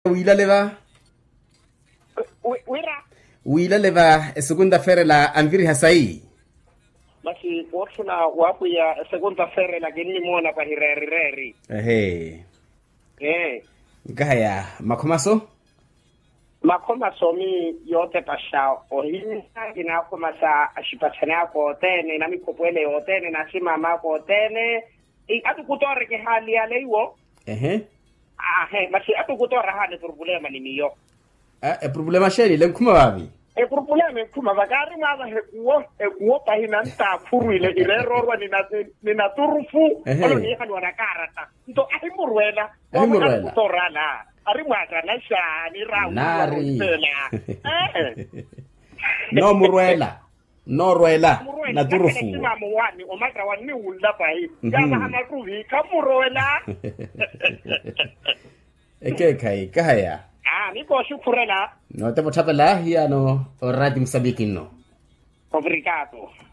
O ile leva wira o ile leva segunda feira la anviri hasai basi wotuna wapu ya segunda feira la gini mona pa hireri gaya makomaso mi yote pasha ohinsa ina komasa ashipatana ko tene na mikopwele otene na simama ko tene atu kutore ke hali ya leiwo basi atu kutore hali problema ni miyo problema sheri lenkuma babi problema kuma bagari maza hekuo pahina nta furu ile irerorwa nina turufu olo ni hali wana karata nto ahimurwela kutorala ari mwaka na shani rawu nari no murwela na turufu mwani omaka wani unda pai kama hana kuvi kamurwela kai kaya niko shukurela no te pochapela hiya no radio Msambiki no obrigado